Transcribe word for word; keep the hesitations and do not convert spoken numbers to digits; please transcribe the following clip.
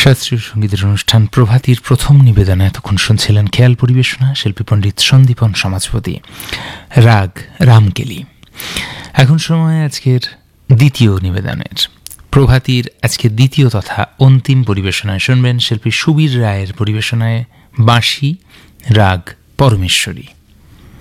শাস্ত্রীয় সঙ্গীতের অনুষ্ঠান প্রভাতীর প্রথম নিবেদনে এতক্ষণ শুনছিলেন খেয়াল পরিবেশনা শিল্পী পণ্ডিত সন্দীপন সমাজপতি, রাগ রামকেলি। এখন সময় আজকের দ্বিতীয় নিবেদনের। প্রভাতীর আজকে দ্বিতীয় তথা অন্তিম পরিবেশনায় শুনবেন শিল্পী সুবীর রায়ের পরিবেশনায় বাঁশি, রাগ পরমেশ্বরী।